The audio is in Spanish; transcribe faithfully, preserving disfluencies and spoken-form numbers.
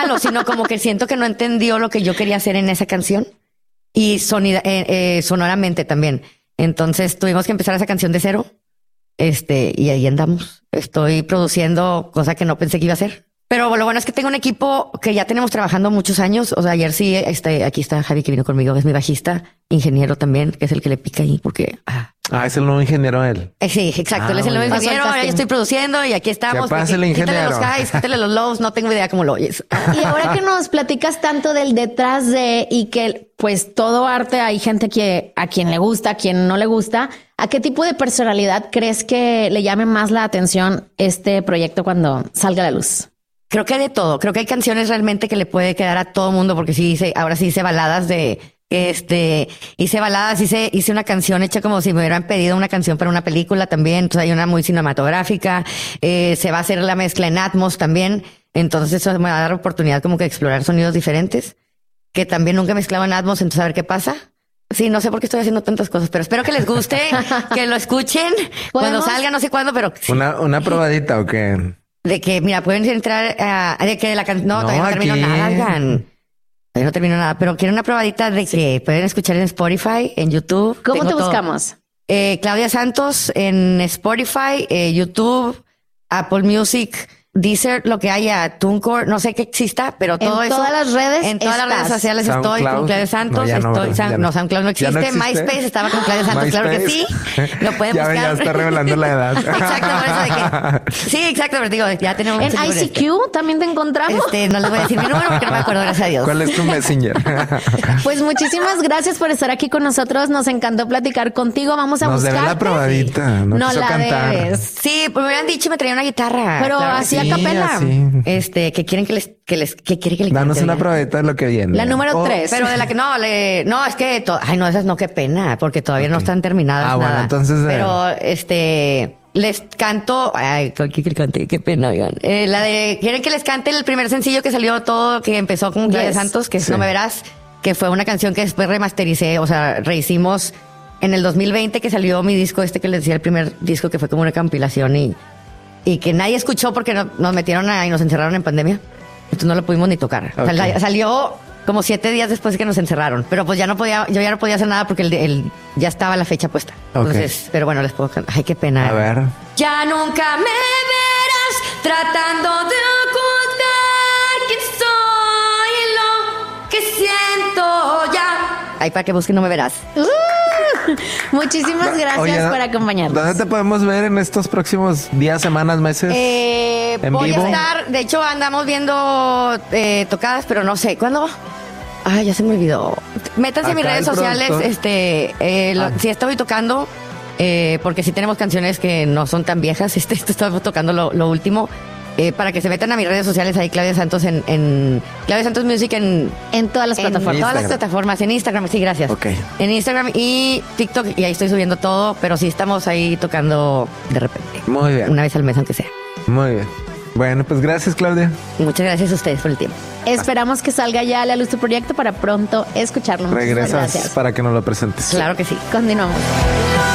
malo, sino como que siento que no entendió lo que yo quería hacer en esa canción y sonida, eh, eh, sonoramente también. Entonces tuvimos que empezar esa canción de cero. Este, y ahí andamos. Estoy produciendo cosa que no pensé que iba a hacer. Pero lo bueno es que tengo un equipo que ya tenemos trabajando muchos años. O sea, ayer sí, este, aquí está Javi que vino conmigo, es mi bajista, ingeniero también, que es el que le pica ahí porque... Ah, ah es el nuevo ingeniero él. Eh, sí, exacto. Ah, él es el nuevo bueno. ingeniero. Ahora yo estoy produciendo y aquí estamos. ¿Qué pasa el ingeniero? Quítale los highs, quítale los lows. No tengo idea cómo lo oyes. Y ahora que nos platicas tanto del detrás de y que pues todo arte hay gente que a quien le gusta, a quien no le gusta, ¿a qué tipo de personalidad crees que le llame más la atención este proyecto cuando salga a la luz? Creo que hay de todo. Creo que hay canciones realmente que le puede quedar a todo mundo porque sí hice, ahora sí hice baladas de, este, hice baladas, hice, hice una canción hecha como si me hubieran pedido una canción para una película también. Entonces hay una muy cinematográfica, eh, se va a hacer la mezcla en Atmos también. Entonces eso me va a dar oportunidad como que explorar sonidos diferentes que también nunca he mezclado en Atmos. Entonces a ver qué pasa. Sí, no sé por qué estoy haciendo tantas cosas, pero espero que les guste, que lo escuchen cuando salga, no sé cuándo, pero sí. Una, una probadita o qué. De que, mira, pueden entrar a... de que de la canción... No, No, todavía no termino aquí. nada, oigan. Todavía no termino nada. Pero quiero una probadita de que pueden escuchar en Spotify, en YouTube. ¿Cómo Tengo te todo. buscamos? Eh, Claudia Santos en Spotify, eh, YouTube, Apple Music, Deezer, lo que haya, TuneCore, no sé qué exista, pero todo en eso. todas las redes En todas estás. las redes sociales estoy SoundCloud. con Claudia Santos. No, ya no, estoy, ¿verdad? San- Ya no, no. SoundCloud no ¿Ya no existe. existe? MySpace estaba con Claudia Santos, claro que sí. Lo pueden ya, buscar. ya está revelando la edad. Exacto, por eso de que. Sí, exacto, pero digo, ya tenemos. En I C Q también te encontramos. Este, no les voy a decir mi número porque no me acuerdo, gracias a Dios. ¿Cuál es tu messenger? Pues muchísimas gracias por estar aquí con nosotros. Nos encantó platicar contigo. Vamos a Nos debe buscar. la probadita. No, No quiso la cantar. debes. Sí, pues me hubieran dicho, me traía una guitarra. Pero Claro que así sí. a capela. así. Este, que quieren que les, que les, que quiere que les Danos cante, una oigan. probadita de lo que viene. La número Oh, tres. Pero de la que no, le, no, es que, to- ay, no, esas no, qué pena, porque todavía no están terminadas Ah, bueno, nada. entonces, eh. Pero, este, les canto, ay, ¿qué que le cante? Qué pena, oigan. Eh, la de, quieren que les cante el primer sencillo que salió todo, que empezó con Claudia Yes. Santos, que es Sí. No Me Verás, que fue una canción que después remastericé, o sea, rehicimos en el dos mil veinte que salió mi disco este que les decía, el primer disco que fue como una compilación y, y que nadie escuchó porque no- nos metieron a, y nos encerraron en pandemia. Entonces no lo pudimos ni tocar. O sea, Ok. la- salió como siete días después de que nos encerraron. Pero pues ya no podía, yo ya no podía hacer nada porque el, el- ya estaba la fecha puesta. Ok. Entonces, pero bueno, les puedo cantar. Ay, qué pena. A ver. Ya nunca me verás tratando de ocultar quién soy y lo que siento ya. Ay, para que busquen No Me Verás. Uh, muchísimas gracias Oye, por acompañarnos. ¿Dónde te podemos ver en estos próximos días, semanas, meses? Eh, ¿En voy vivo? a estar, de hecho andamos viendo eh, tocadas, pero no sé, ¿cuándo? Ay, ya se me olvidó. Métanse a mis Acá redes el sociales, productor. este, eh, lo- Ah. si estoy tocando, eh, porque sí tenemos canciones que no son tan viejas, este, esto estamos tocando lo, lo último, eh, para que se metan a mis redes sociales, ahí Claudia Santos en, en Claudia Santos Music en En todas las en plataformas. todas las Instagram. plataformas, en Instagram, sí, gracias. Ok. En Instagram y TikTok, y ahí estoy subiendo todo, pero sí estamos ahí tocando de repente. Muy bien. Una vez al mes, aunque sea. Muy bien. Bueno, pues gracias, Claudia. Muchas gracias a ustedes por el tiempo. Esperamos que salga ya a la luz tu proyecto para pronto escucharlo. Muchísimas Regresas gracias. para que nos lo presentes. Claro que sí. Continuamos.